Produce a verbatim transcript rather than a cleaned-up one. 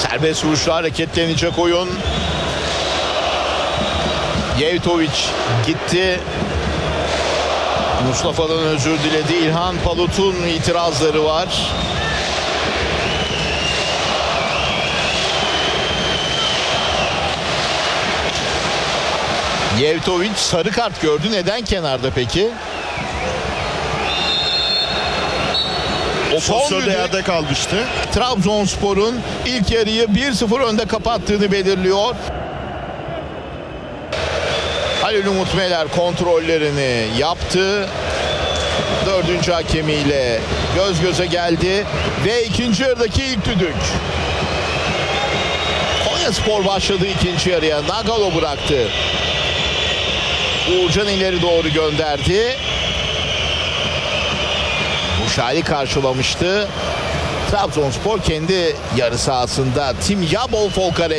Serbest vuruşla hareketlenecek oyun. Jevtovic gitti. Mustafa'dan özür diledi. İlhan Palut'un itirazları var. Jevtovic sarı kart gördü. Neden kenarda peki? O Son pozisyonda düdük yerde kalmıştı. Trabzonspor'un ilk yarıyı bir sıfır önde kapattığını belirliyor. Halil Umut Meler kontrollerini yaptı. Dördüncü hakemiyle göz göze geldi. Ve ikinci yarıdaki ilk düdük. Konyaspor başladı ikinci yarıya. Nagalo bıraktı. Uğurcan ileri doğru gönderdi. Muşali karşılamıştı. Trabzonspor kendi yarı sahasında Tim Jabol Folkare